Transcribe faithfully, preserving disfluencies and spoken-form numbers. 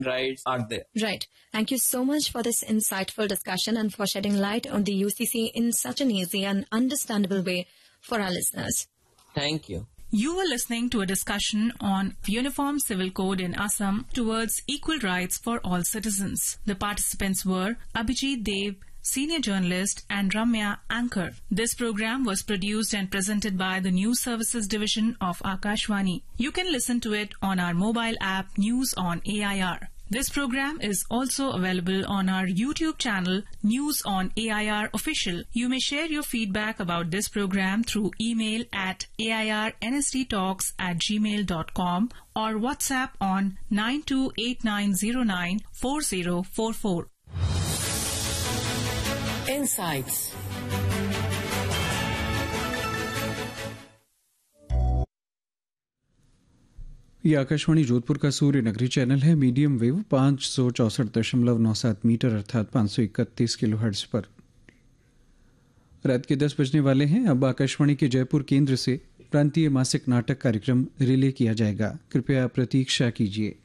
rights are there. Right. Thank you so much for this insightful discussion and for shedding light on the U C C in such an easy and understandable way for our listeners. Thank you. You were listening to a discussion on Uniform Civil Code in Assam towards equal rights for all citizens. The participants were Abhijit Dev, senior journalist, and Ramya, anchor. This program was produced and presented by the News Services Division of Akashvani. You can listen to it on our mobile app News on A I R. This program is also available on our YouTube channel, News on A I R Official. You may share your feedback about this program through email at A I R N S D talks at gmail dot com or WhatsApp on nine two eight nine zero nine four zero four four. Insights. ये आकाशवाणी जोधपुर का सूर्य नगरी channel है। Medium wave पाँच सौ चौंसठ दशमलव नौ सात metre अर्थात पाँच सौ इकतीस किलो हर्ट्ज पर। रात के दस बजने वाले हैं। अब आकाशवाणी के जयपुर केंद्र से प्रांतीय मासिक नाटक कार्यक्रम रिले किया जाएगा। कृपया प्रतीक्षा कीजिए।